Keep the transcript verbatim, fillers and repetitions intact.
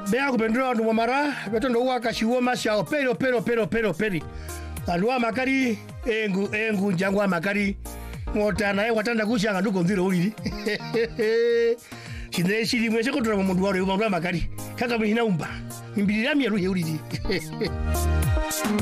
bea kupendwa ndo mara betondo waka shiwoma shao pero pero pero pero peri alwa makari engu engu njangwa makari mota naye watanda kushanga nduko ndiro ulili shinde shiri mwese kutora mu mundu waro yumva makari kaka mihina umba imbirira myeru yeulili